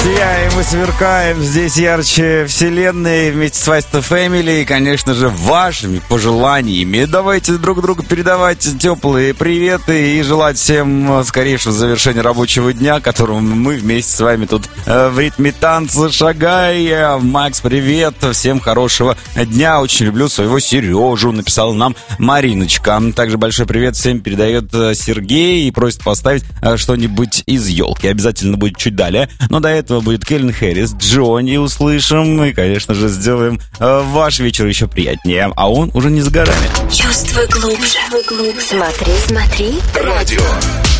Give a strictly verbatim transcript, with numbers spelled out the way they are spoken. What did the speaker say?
Сияем и сверкаем здесь ярче вселенной вместе с Вайста Фэмили и, конечно же, вашими пожеланиями. Давайте друг другу передавать теплые приветы и желать всем скорейшего завершения рабочего дня, которому мы вместе с вами тут э, в ритме танца шагаем. Макс, привет, всем хорошего дня, очень люблю своего Сережу, написала нам Мариночка. Также большой привет всем передает Сергей и просит поставить что-нибудь из елки. Обязательно будет чуть далее, но до этого будет Кэлен Хэрис, Джонни услышим и, конечно же, сделаем э, ваш вечер еще приятнее, а он уже не за горами. Чувствуй глубже, глубже. Смотри, смотри. Радио